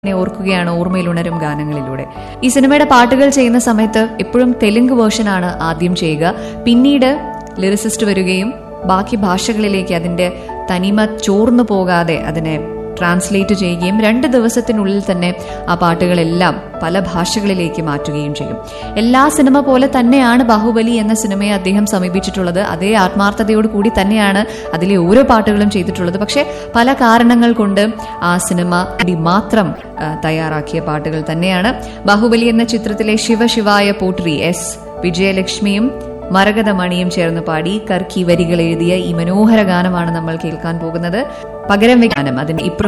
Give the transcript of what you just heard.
ഓർക്കുകയാണ് ഓർമ്മയിൽ ഉണരും ഗാനങ്ങളിലൂടെ. ഈ സിനിമയുടെ പാട്ടുകൾ ചെയ്യുന്ന സമയത്ത് എപ്പോഴും തെലുങ്ക് വേർഷനാണ് ആദ്യം ചെയ്യുക. പിന്നീട് ലിറിസിസ്റ്റ് വരികയും ബാക്കി ഭാഷകളിലേക്ക് അതിന്റെ തനിമ ചോർന്നു പോകാതെ അതിനെ ട്രാൻസ്ലേറ്റ് ചെയ്യുകയും 2 ദിവസത്തിനുള്ളിൽ തന്നെ ആ പാട്ടുകളെല്ലാം പല ഭാഷകളിലേക്ക് മാറ്റുകയും ചെയ്യും. എല്ലാ സിനിമ പോലെ തന്നെയാണ് ബാഹുബലി എന്ന സിനിമയെ അദ്ദേഹം സമീപിച്ചിട്ടുള്ളത്. അതേ ആത്മാർത്ഥതയോട് കൂടി തന്നെയാണ് അതിലെ ഓരോ പാട്ടുകളും ചെയ്തിട്ടുള്ളത്. പക്ഷെ പല കാരണങ്ങൾ കൊണ്ട് ആ സിനിമ മാത്രം തയ്യാറാക്കിയ പാട്ടുകൾ തന്നെയാണ്. ബാഹുബലി എന്ന ചിത്രത്തിലെ ശിവശിവായ പോട്രി എസ് വിജയലക്ഷ്മിയും മരകതമണിയും ചേർന്ന് പാടി കർക്കി വരികൾ എഴുതിയ ഈ മനോഹര ഗാനമാണ് നമ്മൾ കേൾക്കാൻ പോകുന്നത്. പകരം ഗാനം അതിന് ഇപ്പുറം